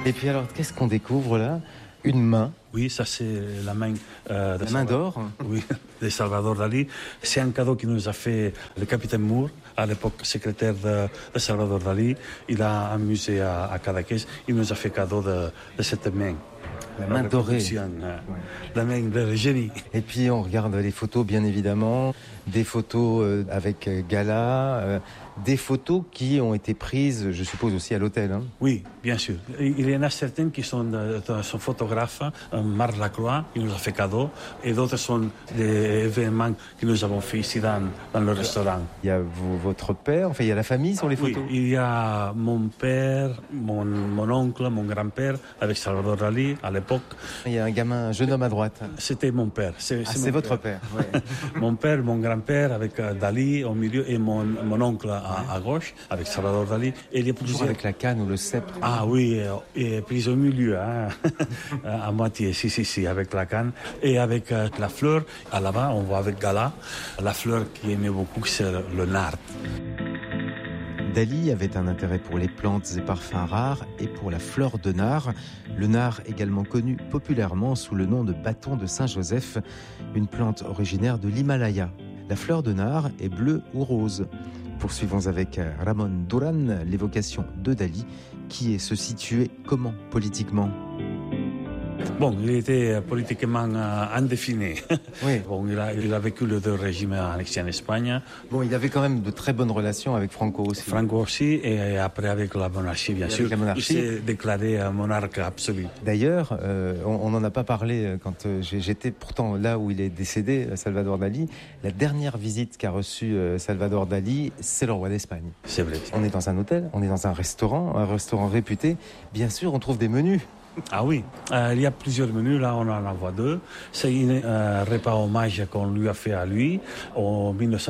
Et puis alors, qu'est-ce qu'on découvre là? Une main. Oui, ça c'est la main, la main d'or. Oui, de Salvador Dalí. C'est un cadeau qui nous a fait le capitaine Moore, à l'époque secrétaire de Salvador Dalí. Il a un musée à Cadaqués. Il nous a fait cadeau de cette main. La main dorée. La main de génie. Et puis on regarde les photos bien évidemment, des photos avec Gala, des photos qui ont été prises, je suppose aussi à l'hôtel. Hein. Oui, bien sûr. Il y en a certaines qui sont son photographe, Marc Lacroix, qui nous a fait cadeau, et d'autres sont des événements que nous avons fait ici dans le restaurant. Il y a votre père, enfin il y a la famille sur les photos. Oui, il y a mon père, mon oncle, mon grand-père, avec Salvador Dalí à l'époque. Il y a un jeune homme à droite. C'était mon père. C'est votre père. Ouais. Mon père, mon grand-père avec Dalí au milieu et mon oncle à gauche avec Salvador Dalí. Et il y a toujours avec la canne ou le sceptre. Ah oui, et puis au milieu, hein, à moitié, si, avec la canne. Et avec la fleur, à là-bas, on voit avec Gala, la fleur qu'il aimait beaucoup, c'est le nard. Dalí avait un intérêt pour les plantes et parfums rares et pour la fleur de nard. Le nard également connu populairement sous le nom de bâton de Saint-Joseph, une plante originaire de l'Himalaya. La fleur de nard est bleue ou rose. Poursuivons avec Ramon Duran l'évocation de Dalí, qui se situait comment politiquement ? Bon, il était politiquement indéfini. Oui. Bon, il a vécu le deux régimes annexés en Espagne. Bon, il avait quand même de très bonnes relations avec Franco aussi. Franco aussi, et après avec la monarchie, bien sûr. Il s'est déclaré monarque absolu. D'ailleurs, on n'en a pas parlé quand j'étais pourtant là où il est décédé, Salvador Dalí. La dernière visite qu'a reçue Salvador Dalí, c'est le roi d'Espagne. C'est vrai. On est dans un hôtel, on est dans un restaurant réputé. Bien sûr, on trouve des menus. Ah oui, il y a plusieurs menus, là on en voit deux. C'est un repas hommage qu'on lui a fait à lui en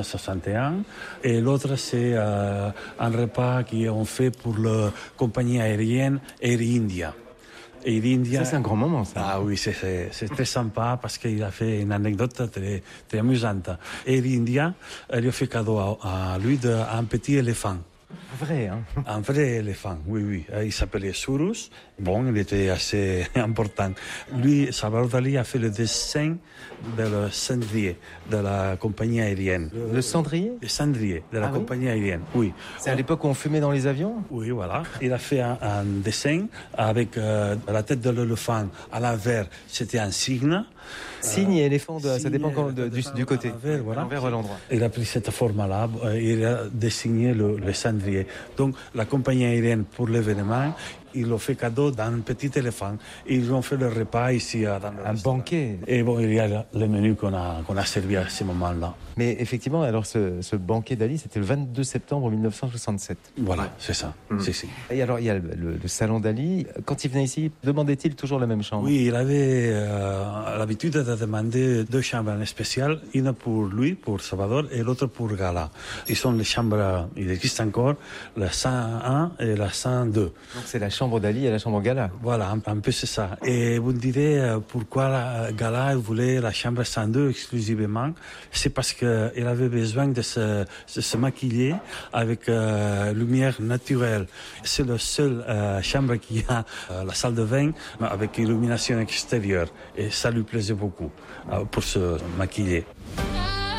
1961 et l'autre c'est un repas qu'on fait pour la compagnie aérienne Air India. Air India. Ça c'est un grand moment ça. Ah oui, c'est très sympa parce qu'il a fait une anecdote très amusante. Air India lui a fait cadeau à lui d'un petit éléphant. Vrai, hein? Un vrai éléphant, oui. Il s'appelait Surus. Bon, il était assez important. Lui, Salvador Dalí a fait le dessin de le cendrier de la compagnie aérienne. Le cendrier? Le cendrier de la compagnie aérienne, oui. C'est à l'époque où on fumait dans les avions? Oui, voilà. Il a fait un dessin avec la tête de l'éléphant à l'envers. C'était un cygne. Cygne et éléphant, ça dépend du côté. L'envers ou l'endroit. Il a pris cette forme-là, il a dessiné le cendrier. Donc, la compagnie aérienne, pour l'événement, ils l'ont fait cadeau d'un petit éléphant. Ils ont fait le repas ici dans le un banquet. Et bon, il y a le menu qu'on a servi à ce moment-là. Mais effectivement, alors ce banquet Dalí, c'était le 22 septembre 1967. Voilà, c'est ça. Si. Et alors, il y a le salon Dalí. Quand il venait ici, demandait-il toujours la même chambre? Oui, il avait l'habitude de demander deux chambres spéciales, une pour lui, pour Salvador, et l'autre pour Gala. Ils sont les chambres, il existe encore, la 101 et la 102. Donc c'est la chambre Dalí et la chambre Gala. Voilà, un peu c'est ça. Et vous me direz pourquoi Gala voulait la chambre 102 exclusivement. C'est parce qu'il avait besoin de se maquiller avec lumière naturelle. C'est la seule chambre qui a la salle de bain avec illumination extérieure. Et ça lui plaisait beaucoup pour se maquiller.